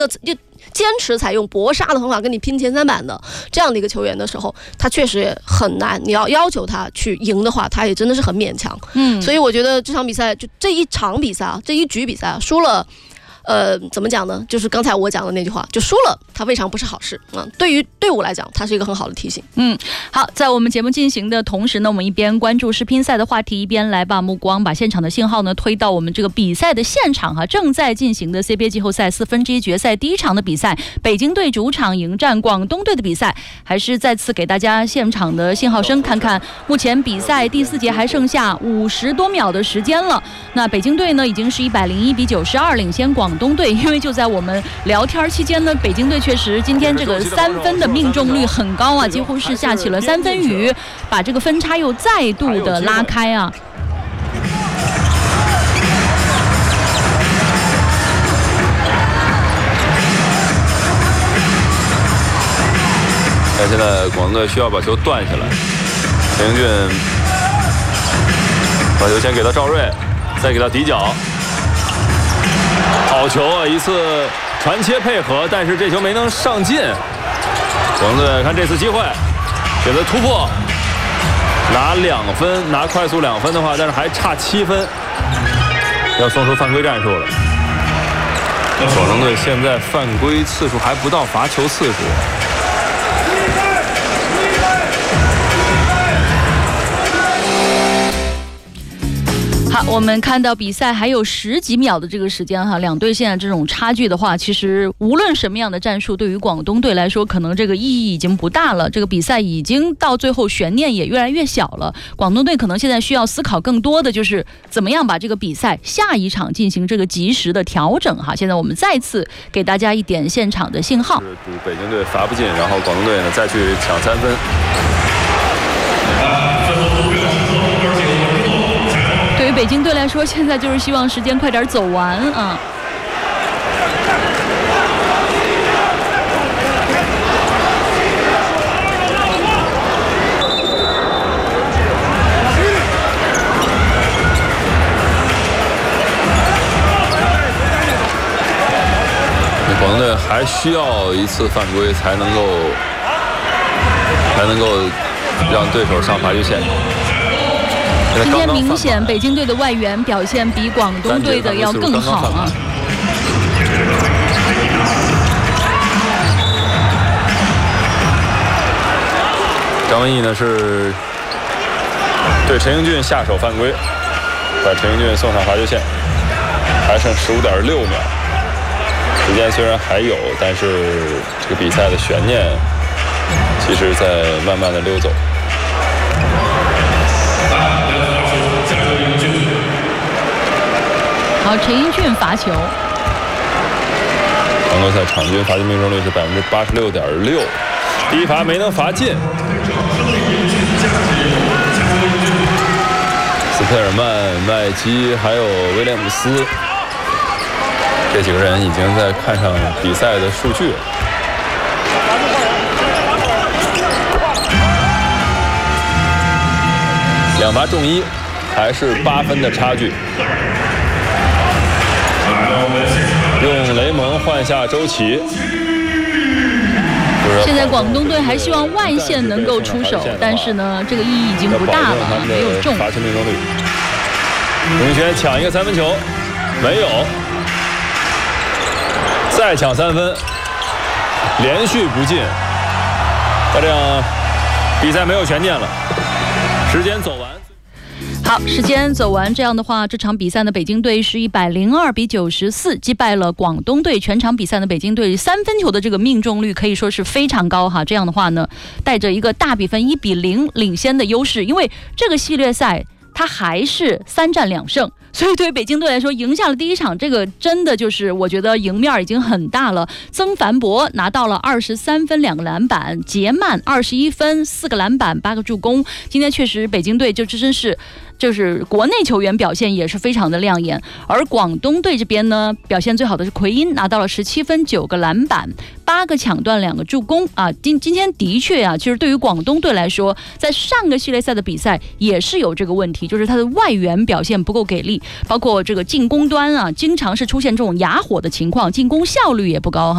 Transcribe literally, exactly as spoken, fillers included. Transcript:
就坚持采用搏杀的方法跟你拼前三板的这样的一个球员的时候，他确实也很难。你要要求他去赢的话，他也真的是很勉强。嗯，所以我觉得这场比赛就这一场比赛啊，这一局比赛啊，输了。呃，怎么讲呢？就是刚才我讲的那句话，就输了，它未尝不是好事啊。对于队伍来讲，它是一个很好的提醒。 嗯，好，在我们节目进行的同时呢，我们一边关注世乒赛的话题，一边来把目光、把现场的信号呢推到我们这个比赛的现场哈。正在进行的 C B A 季后赛四分之一决赛第一场的比赛，北京队主场迎战广东队的比赛，还是再次给大家现场的信号声，看看目前比赛第四节还剩下五十多秒的时间了。那北京队呢，已经是一百零一比九十二领先广东队，因为就在我们聊天期间呢，北京队确实今天这个三分的命中率很高啊，几乎是下起了三分雨，把这个分差又再度的拉开啊。 但现在广东队需要把球断下来，陈英俊把球先给到赵睿，再给到底角。好球啊！一次传切配合，但是这球没能上进。广东队看这次机会，给他突破，拿两分，拿快速两分的话，但是还差七分，要送出犯规战术了。广东队现在犯规次数还不到罚球次数。 好，我们看到比赛还有十几秒的这个时间哈，两队现在这种差距的话，其实无论什么样的战术，对于广东队来说，可能这个意义已经不大了。这个比赛已经到最后悬念也越来越小了。广东队可能现在需要思考更多的就是怎么样把这个比赛下一场进行这个及时的调整哈。现在我们再次给大家一点现场的信号。 北京队罚不进，然后广东队呢再去抢三分。 对于北京队来说，现在就是希望时间快点走完啊。 广东队还需要一次犯规才能够才能够让对手上罚球线。 今天明显北京队的外援表现比广东队的要更好啊。 张文毅呢是对陈英俊下手犯规，把陈英俊送上罚球线，还剩十五点六秒。时间虽然还有，但是这个比赛的悬念其实在慢慢的溜走。 好，陈英俊罚球。 常规赛场均罚球命中率是百分之八十六点六，第一罚没能罚进。斯佩尔曼、麦基还有威廉姆斯这几个人已经在看上比赛的数据了。两罚中一，还是八分的差距。用雷蒙换下周琦。 现在广东队还希望外线能够出手，但是呢，这个意义已经不大了，没有中。 罚球命中率。洪轩抢一个三分球，没有。再抢三分，连续不进。那这样，比赛没有悬念了。时间走完。 好，时间走完，这样的话，这场比赛呢，北京队是一百零二比九十四击败了广东队。全场比赛呢，北京队三分球的这个命中率可以说是非常高哈。这样的话呢，带着一个大比分一比零领先的优势，因为这个系列赛它还是三战两胜。所以对于北京队来说，赢下了第一场，这个真的就是我觉得赢面已经很大了。曾凡博拿到了二十三分两个篮板，杰曼二十一分四个篮板八个助攻。今天确实北京队就真是就是国内球员表现也是非常的亮眼，而广东队这边呢，表现最好的是奎因，拿到了十七分九个篮板八个抢断两个助攻啊。今今天的确啊，其实对于广东队来说，在上个系列赛的比赛也是有这个问题，就是他的外援表现不够给力，包括这个进攻端啊，经常是出现这种哑火的情况，进攻效率也不高哈。